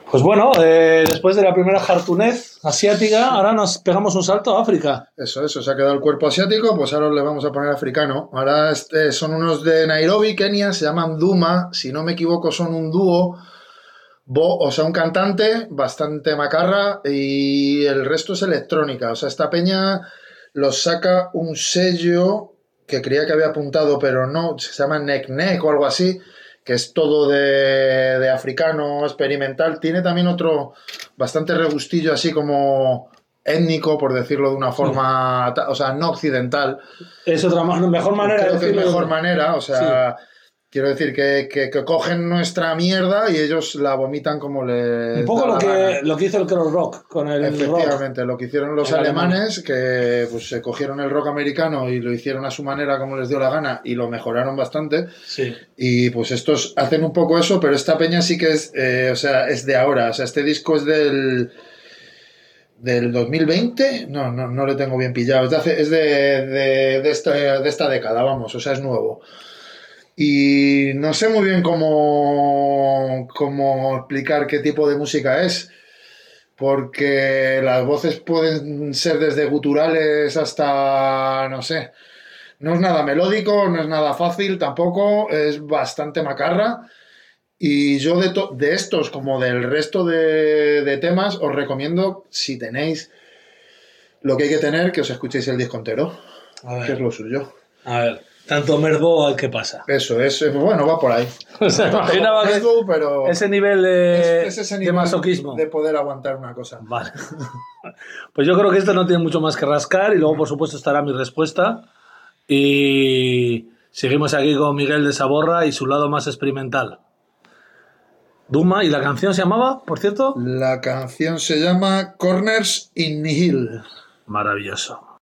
Pues bueno, después de la primera jartunez asiática, ahora nos pegamos un salto a África. Eso, se ha quedado el cuerpo asiático, pues ahora le vamos a poner africano. Ahora son unos de Nairobi, Kenia, se llaman Duma, si no me equivoco son un dúo, o sea, un cantante bastante macarra y el resto es electrónica. O sea, esta peña los saca un sello que creía que había apuntado, pero no, se llama Nek Nek o algo así, que es todo de africano experimental. Tiene también otro bastante regustillo así como étnico, por decirlo de una forma, o sea, no occidental. Es otra mejor manera Creo de que es decirlo. mejor manera, o sea, quiero decir que cogen nuestra mierda y ellos la vomitan como les un poco da lo que hizo el Cross Rock con el efectivamente, rock. lo que hicieron los alemanes, que pues se cogieron el rock americano y lo hicieron a su manera como les dio la gana y lo mejoraron bastante. Sí. Y pues estos hacen un poco eso, pero esta peña sí que es, o sea, es de ahora. O sea, este disco es del 2020, no lo tengo bien pillado, es de esta década, vamos, o sea, es nuevo. Y no sé muy bien cómo explicar qué tipo de música es, porque las voces pueden ser desde guturales hasta, no sé, no es nada melódico, no es nada fácil tampoco, es bastante macarra. Y yo de estos, como del resto de temas, os recomiendo, si tenéis lo que hay que tener, que os escuchéis el disco entero, que es lo suyo. A ver, tanto Merdo, ¿qué pasa? Eso es, bueno, va por ahí. O sea, no imaginaba que Merdo, pero ese nivel de, ese de nivel masoquismo. de poder aguantar una cosa. Vale. Pues yo creo que esto no tiene mucho más que rascar y luego, por supuesto, estará mi respuesta. Y seguimos aquí con Miguel de Saborra y su lado más experimental. Duma, ¿y la canción se llamaba, por cierto? La canción se llama Corners in Nihil. Maravilloso.